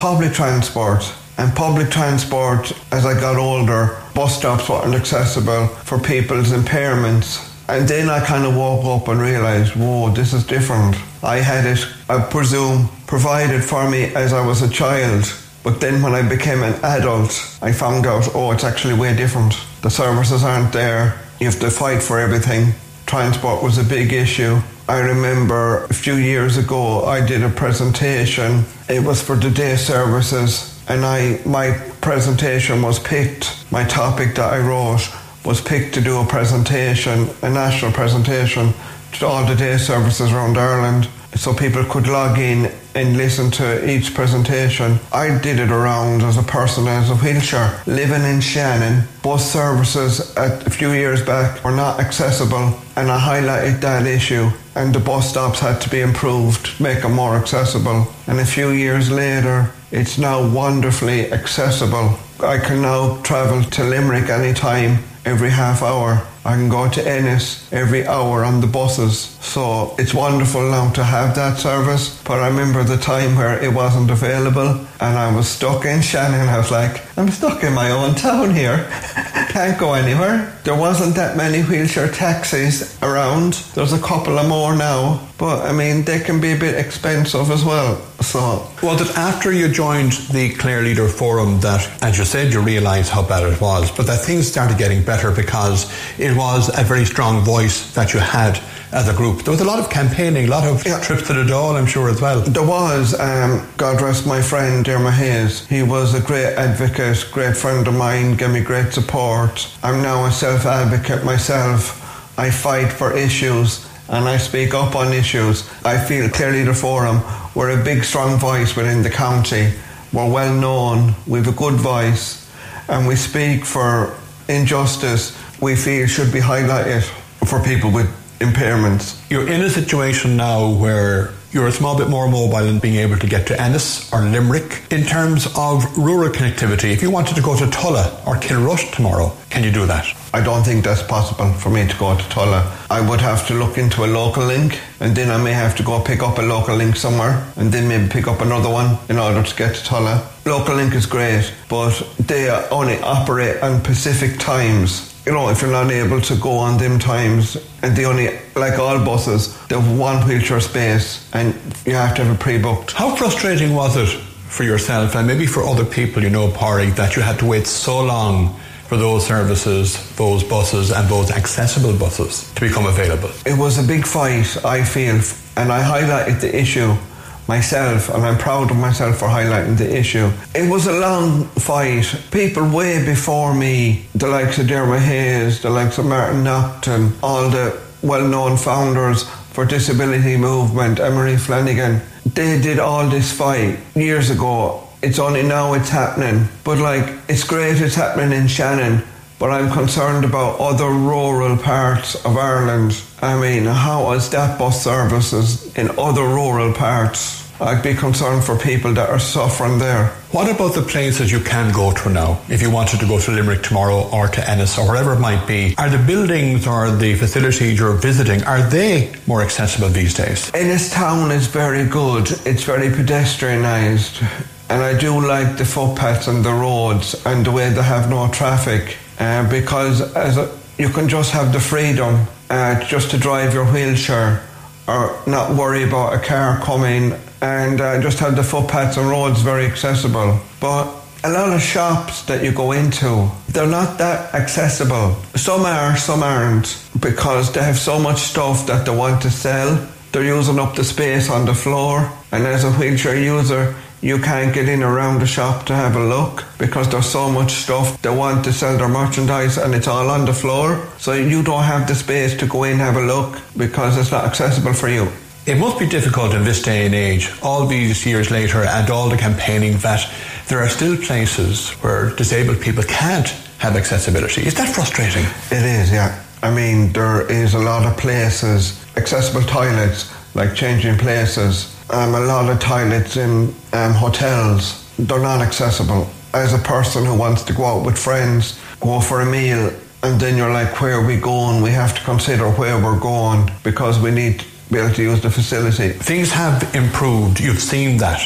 public transport. And public transport, as I got older, bus stops weren't accessible for people's impairments. And then I kind of woke up and realised, whoa, this is different. I had it, I presume, provided for me as I was a child. But then when I became an adult, I found out, oh, it's actually way different. The services aren't there. You have to fight for everything. Transport was a big issue. I remember a few years ago, I did a presentation. It was for the day services. And my presentation was picked, my topic that I wrote was picked to do a presentation, a national presentation to all the day services around Ireland, so people could log in and listen to each presentation. I did it around as a person as a wheelchair. Living in Shannon, bus services a few years back were not accessible, and I highlighted that issue, and the bus stops had to be improved, make them more accessible. And a few years later, it's now wonderfully accessible. I can now travel to Limerick anytime, every half hour. I can go to Ennis every hour on the buses. So it's wonderful now to have that service. But I remember the time where it wasn't available and I was stuck in Shannon. I was like, I'm stuck in my own town here. Can't go anywhere. There wasn't that many wheelchair taxis around. There's a couple of more now. But I mean, they can be a bit expensive as well. So was it after you joined the Clare Leader Forum that, as you said, you realised how bad it was, but that things started getting better because it was a very strong voice that you had as a group? There was a lot of campaigning, a lot of trips to the Dáil, I'm sure, as well. There was. God rest my friend Dermot Hayes. He was a great advocate, great friend of mine, gave me great support. I'm now a self-advocate myself. I fight for issues and I speak up on issues. I feel Clare Leader Forum, we're a big strong voice within the county. We're well known, we have a good voice, and we speak for injustice we feel should be highlighted for people with impairments. You're in a situation now where you're a small bit more mobile in being able to get to Ennis or Limerick. In terms of rural connectivity, if you wanted to go to Tulla or Kilrush tomorrow, can you do that? I don't think that's possible for me to go to Tulla. I would have to look into a local link, and then I may have to go pick up a local link somewhere and then maybe pick up another one in order to get to Tulla. Local link is great, but they only operate on Pacific times. You know, if you're not able to go on them times, and they only, like all buses, they have one wheelchair space and you have to have it pre-booked. How frustrating was it for yourself and maybe for other people, Pádraig, that you had to wait so long for those services, those buses and those accessible buses to become available? It was a big fight, I feel, and I highlighted the issue myself, and I'm proud of myself for highlighting the issue. It was a long fight. People way before me, the likes of Dermot Hayes, the likes of Martin Nocton, all the well-known founders for disability movement, Emery Flanagan, they did all this fight years ago. It's only now it's happening. But it's great it's happening in Shannon, but I'm concerned about other rural parts of Ireland. I mean, how is that bus services in other rural parts? I'd be concerned for people that are suffering there. What about the places you can go to now? If you wanted to go to Limerick tomorrow or to Ennis or wherever it might be, are the buildings or the facilities you're visiting, are they more accessible these days? Ennis town is very good. It's very pedestrianised. And I do like the footpaths and the roads and the way they have no traffic. Because you can just have the freedom just to drive your wheelchair or not worry about a car coming, and just have the footpaths and roads very accessible. But a lot of shops that you go into, they're not that accessible. Some are, some aren't, because they have so much stuff that they want to sell. They're using up the space on the floor, and as a wheelchair user, you can't get in around the shop to have a look because there's so much stuff. They want to sell their merchandise and it's all on the floor. So you don't have the space to go in and have a look because it's not accessible for you. It must be difficult in this day and age, all these years later and all the campaigning, that there are still places where disabled people can't have accessibility. Is that frustrating? It is, yeah. I mean, there is a lot of places, accessible toilets, like changing places. A lot of toilets in hotels, they're not accessible. As a person who wants to go out with friends, go for a meal, and then you're like, where are we going? We have to consider where we're going because we need to be able to use the facility. Things have improved, you've seen that.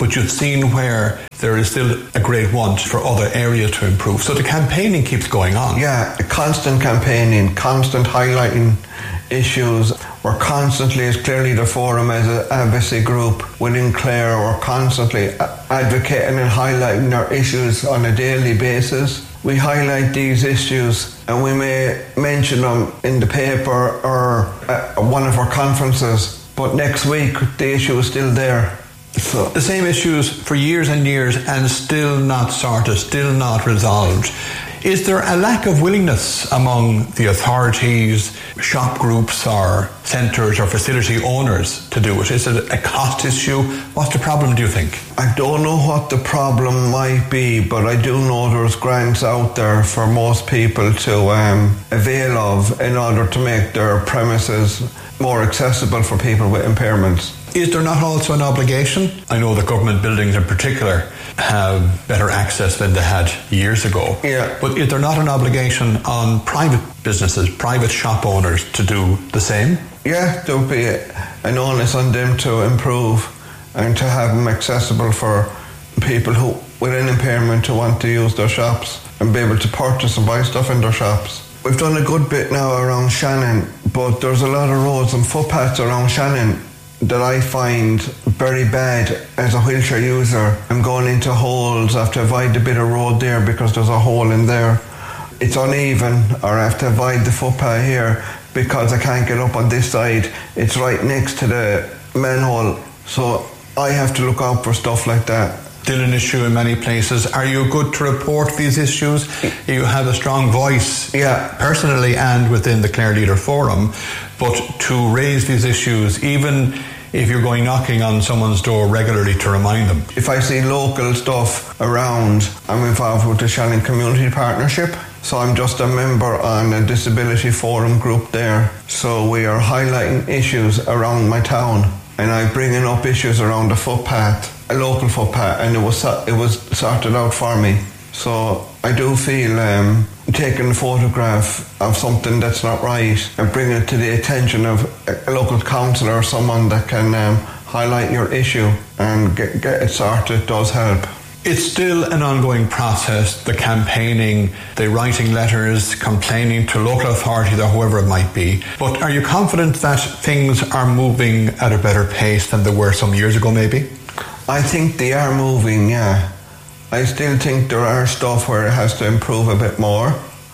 but you've seen where there is still a great want for other areas to improve. So the campaigning keeps going on. Yeah, constant campaigning, constant highlighting issues. We're constantly, as Clare Leader Forum, as an advocacy group within Clare, we're constantly advocating and highlighting our issues on a daily basis. We highlight these issues and we may mention them in the paper or at one of our conferences, but next week the issue is still there. So the same issues for years and years and still not sorted, still not resolved. Is there a lack of willingness among the authorities, shop groups or centres or facility owners to do it? Is it a cost issue? What's the problem, do you think? I don't know what the problem might be, but I do know there's grants out there for most people to avail of in order to make their premises more accessible for people with impairments. Is there not also an obligation? I know that government buildings in particular have better access than they had years ago. Yeah. But is there not an obligation on private businesses, private shop owners to do the same? Yeah, there would be an onus on them to improve and to have them accessible for people who with an impairment who want to use their shops and be able to purchase and buy stuff in their shops. We've done a good bit now around Shannon, but there's a lot of roads and footpaths around Shannon that I find very bad as a wheelchair user. I'm going into holes, I have to avoid a bit of road there because there's a hole in there. It's uneven, or I have to avoid the footpath here because I can't get up on this side. It's right next to the manhole, so I have to look out for stuff like that. Still an issue in many places. Are you good to report these issues? You have a strong voice, personally and within the Clare Leader Forum, but to raise these issues, even if you're going knocking on someone's door regularly to remind them. If I see local stuff around, I'm involved with the Shannon Community Partnership, so I'm just a member on a disability forum group there. So we are highlighting issues around my town, and I'm bringing up issues around the footpath, a local footpath, and it was sorted out for me. So I do feel taking a photograph of something that's not right and bringing it to the attention of a local councillor or someone that can highlight your issue and get it sorted does help. It's still an ongoing process, the campaigning, the writing letters, complaining to local authorities or whoever it might be. But are you confident that things are moving at a better pace than they were some years ago maybe? I think they are moving, yeah. I still think there are stuff where it has to improve a bit more.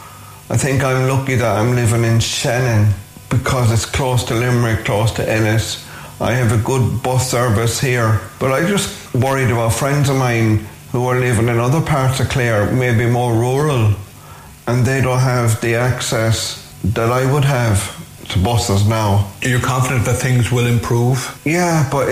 I think I'm lucky that I'm living in Shannon because it's close to Limerick, close to Ennis. I have a good bus service here, but I just worried about friends of mine who are living in other parts of Clare, maybe more rural, and they don't have the access that I would have to buses now. Are you confident that things will improve? Yeah, but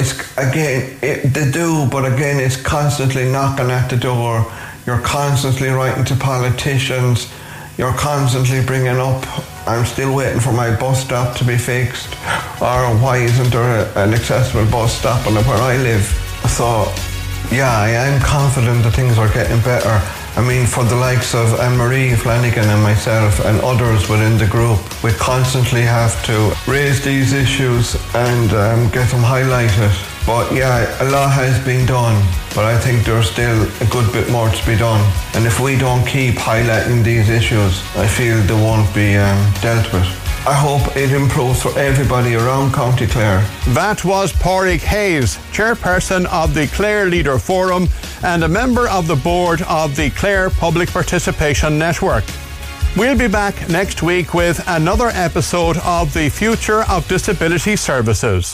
they do, but again, it's constantly knocking at the door. You're constantly writing to politicians. You're constantly bringing up, I'm still waiting for my bus stop to be fixed, or why isn't there an accessible bus stop where I live? So, yeah, I am confident that things are getting better. I mean, for the likes of Anne-Marie Flanagan and myself and others within the group, we constantly have to raise these issues and get them highlighted. But yeah, a lot has been done, but I think there's still a good bit more to be done. And if we don't keep highlighting these issues, I feel they won't be dealt with. I hope it improves for everybody around County Clare. That was Pádraig Hayes, chairperson of the Clare Leader Forum and a member of the board of the Clare Public Participation Network. We'll be back next week with another episode of The Future of Disability Services.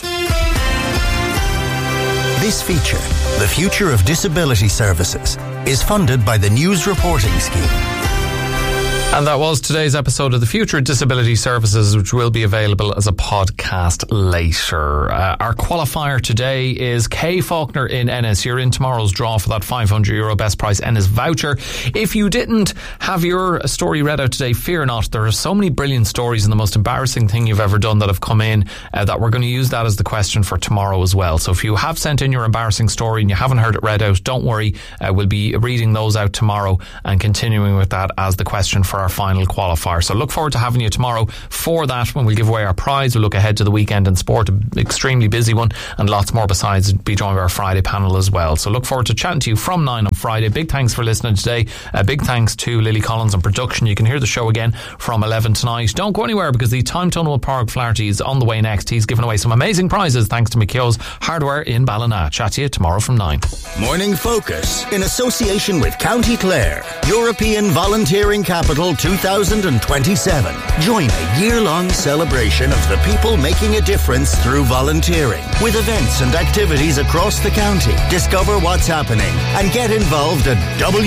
This feature, The Future of Disability Services, is funded by the News Reporting Scheme. And that was today's episode of The Future of Disability Services, which will be available as a podcast later. Our qualifier today is Kay Faulkner in Ennis. You're in tomorrow's draw for that €500 best price Ennis voucher. If you didn't have your story read out today, fear not. There are so many brilliant stories and the most embarrassing thing you've ever done that have come in that we're going to use that as the question for tomorrow as well. So if you have sent in your embarrassing story and you haven't heard it read out, don't worry. We'll be reading those out tomorrow and continuing with that as the question for our final qualifier. So look forward to having you tomorrow for that, when we'll give away our prize. We'll look ahead to the weekend in sport, an extremely busy one, and lots more besides. Be joined by our Friday panel as well. So look forward to chatting to you from 9 on Friday. Big thanks for listening today. A big thanks to Lily Collins on production. You can hear the show again from 11 tonight. Don't go anywhere, because the Time Tunnel with Park Flaherty is on the way next. He's giving away some amazing prizes thanks to McKeogh's Hardware in Ballina. Chat to you tomorrow from 9. Morning Focus, in association with County Clare, European Volunteering Capital 2027. Join a year-long celebration of the people making a difference through volunteering, with events and activities across the county. Discover what's happening and get involved at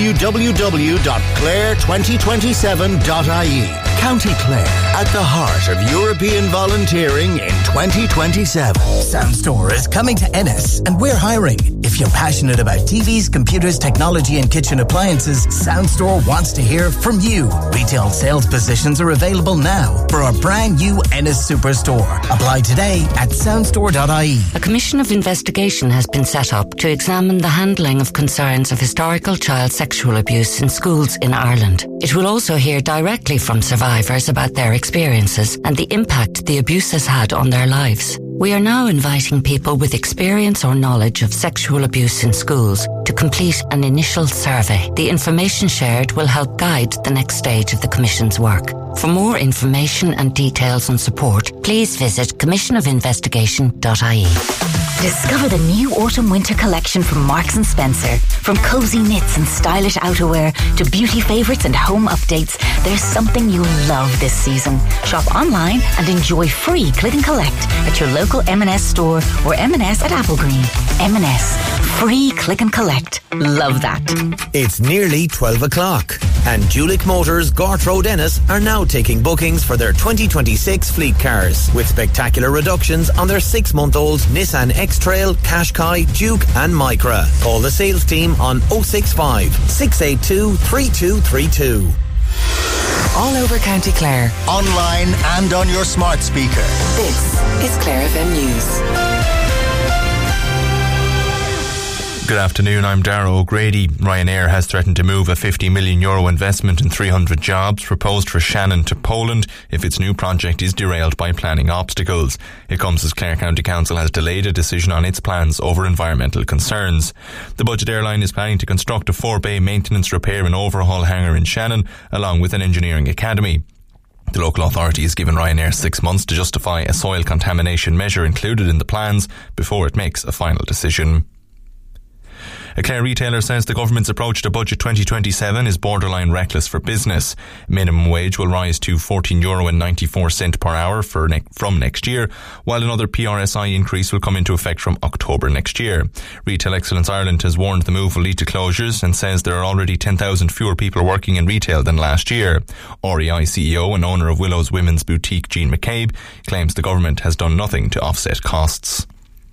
www.clare2027.ie. County Clare, at the heart of European volunteering in 2027. Soundstore is coming to Ennis, and we're hiring. If you're passionate about TVs, computers, technology and kitchen appliances, Soundstore wants to hear from you. Retail sales positions are available now for our brand new Ennis Superstore. Apply today at soundstore.ie. A commission of investigation has been set up to examine the handling of concerns of historical child sexual abuse in schools in Ireland. It will also hear directly from survivors about their experiences and the impact the abuse has had on their lives. We are now inviting people with experience or knowledge of sexual abuse in schools to complete an initial survey. The information shared will help guide the next stage of the Commission's work. For more information and details and support, please visit commissionofinvestigation.ie. Discover the new autumn-winter collection from Marks & Spencer. From cozy knits and stylish outerwear to beauty favourites and home updates, there's something you'll love this season. Shop online and enjoy free click and collect at your local M&S store or M&S at Applegreen. M&S. Free click and collect. Love that. It's nearly 12 o'clock and Julick Motors, Gort Road, Ennis are now taking bookings for their 2026 fleet cars with spectacular reductions on their 6-month-old Nissan X-Trail, Qashqai, Duke and Micra. Call the sales team on 065 682 3232. All over County Clare, Online and on your smart speaker. this is Clare FM News. Good afternoon, I'm Darragh O'Grady. Ryanair has threatened to move a €50 million investment in 300 jobs proposed for Shannon to Poland if its new project is derailed by planning obstacles. It comes as Clare County Council has delayed a decision on its plans over environmental concerns. The budget airline is planning to construct a 4-bay maintenance, repair and overhaul hangar in Shannon, along with an engineering academy. The local authority has given Ryanair 6 months to justify a soil contamination measure included in the plans before it makes a final decision. A Clare retailer says the government's approach to Budget 2027 is borderline reckless for business. Minimum wage will rise to €14.94 per hour from next year, while another PRSI increase will come into effect from October next year. Retail Excellence Ireland has warned the move will lead to closures and says there are already 10,000 fewer people working in retail than last year. REI CEO and owner of Willow's women's boutique, Jean McCabe, claims the government has done nothing to offset costs.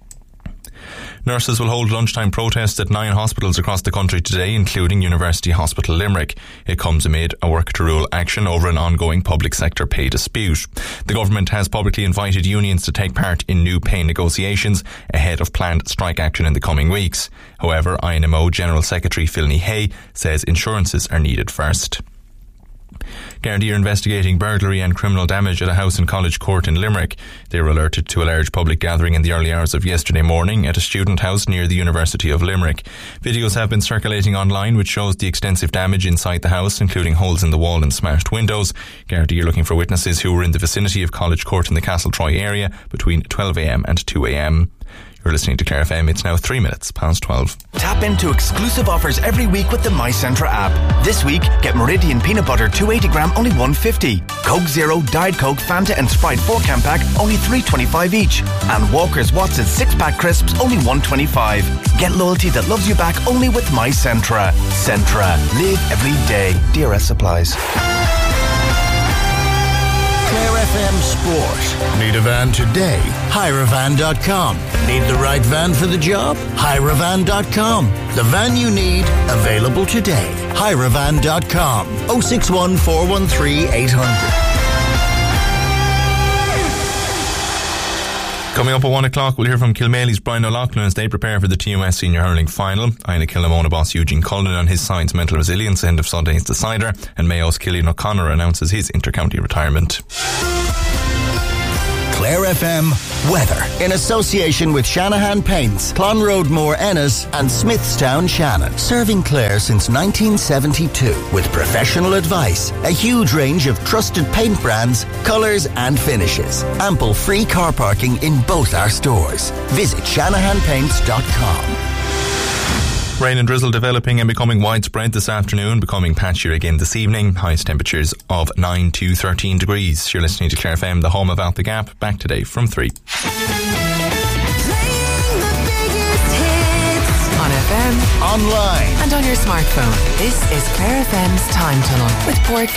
Nurses will hold lunchtime protests at 9 hospitals across the country today, including University Hospital Limerick. It comes amid a work to rule action over an ongoing public sector pay dispute. The government has publicly invited unions to take part in new pay negotiations ahead of planned strike action in the coming weeks. However, INMO General Secretary Philny Hay says insurances are needed first. Gardaí are investigating burglary and criminal damage at a house in College Court in Limerick. They were alerted to a large public gathering in the early hours of yesterday morning at a student house near the University of Limerick. Videos have been circulating online which shows the extensive damage inside the house, including holes in the wall and smashed windows. Gardaí are looking for witnesses who were in the vicinity of College Court in the Castletroy area between 12 a.m. and 2 a.m. You're listening to Clare FM. It's now 3 minutes past 12. Tap into exclusive offers every week with the MyCentra app. This week, get Meridian Peanut Butter 280 gram, only $1.50. Coke Zero, Diet Coke, Fanta and Sprite 4-can pack, only $3.25 each. And Walker's Watson 6-pack crisps, only $1.25. Get loyalty that loves you back only with MyCentra. Centra. Live every day. DRS supplies. Clare FM Sport. Need a van today? Hirevan.com. Need the right van for the job? Hirevan.com. The van you need, available today. Hirevan.com. 061 413 800. Coming up at 1 o'clock, we'll hear from Kilmaley's Brian O'Loughlin as they prepare for the TUS Senior Hurling Final. Ina Killamona boss Eugene Cullen on his side's mental resilience ahead of Sunday's decider, and Mayo's Killian O'Connor announces his inter-county retirement. Clare FM weather in association with Shanahan Paints, Clonroadmore Ennis and Smithstown Shannon. Serving Clare since 1972 with professional advice, a huge range of trusted paint brands, colours and finishes. Ample free car parking in both our stores. Visit shanahanpaints.com. Rain and drizzle developing and becoming widespread this afternoon, becoming patchier again this evening. Highest temperatures of 9 to 13 degrees. You're listening to Clare FM, the home of Out the Gap. Back today from 3. On FM, online and on your smartphone. This is Clare FM's Time Tunnel with Port